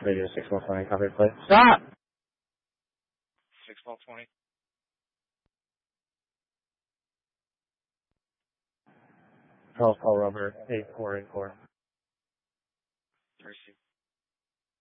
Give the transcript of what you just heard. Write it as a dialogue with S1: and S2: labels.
S1: Radio 6120, copy, play. Stop!
S2: 6120.
S1: Call Rubber 8484.
S2: Receive.